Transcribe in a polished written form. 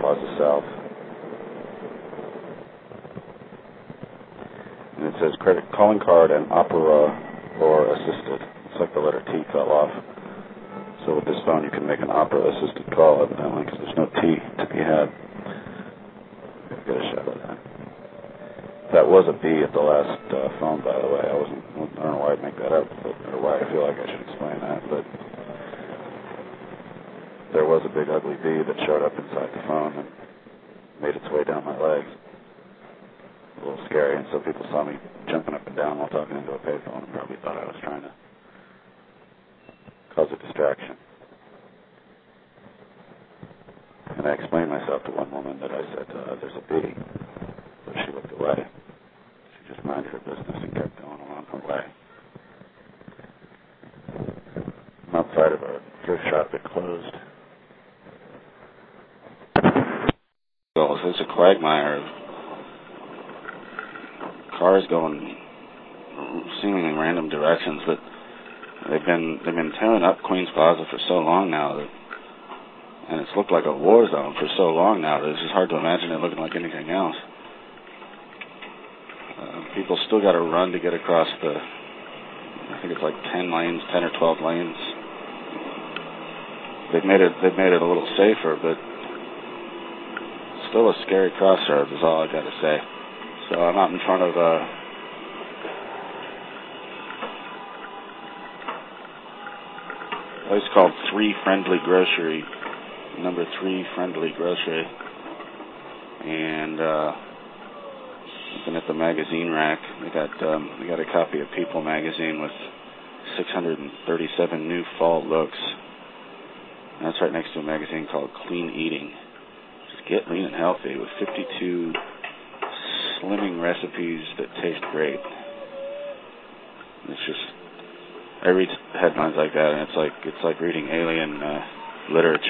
Plaza South. And it says credit calling card and opera or assisted. It's like the letter T fell off. So with this phone you can make an opera assisted call evidently because there's no T to be had. Get a shot of that. That was a B at the last phone, by the way. I don't know why I'd make that up, or why I feel like I should explain that, but there was a big ugly bee that showed up inside the phone and made its way down my legs. A little scary, and so people saw me jumping up and down while talking into a payphone and probably thought I was trying to cause a distraction. And I explained myself to one woman that I said, there's a bee, but she looked away. She just minded her business and kept going along her way. I'm outside of a thrift shop that closed. Well, it's a quagmire of cars going seemingly random directions, but they've been tearing up Queens Plaza for so long now that, and it's looked like a war zone for so long now that it's just hard to imagine it looking like anything else. People still got to run to get across I think it's like 10 lanes, 10 or 12 lanes. They've made it a little safer, but still a scary crossroads is all I got to say. So I'm out in front of a place called 3 Friendly Grocery, number 3 Friendly Grocery, and looking at the magazine rack. We got a copy of People magazine with 637 new fall looks. And that's right next to a magazine called Clean Eating. Just get lean and healthy with 52 slimming recipes that taste great. It's just, I read headlines like that, and it's like reading alien literature.